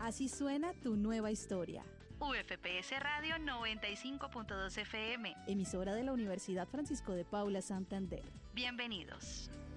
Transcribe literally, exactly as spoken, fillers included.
Así suena tu nueva historia. U F P S Radio noventa y cinco punto dos F M. Emisora de la Universidad Francisco de Paula Santander. Bienvenidos.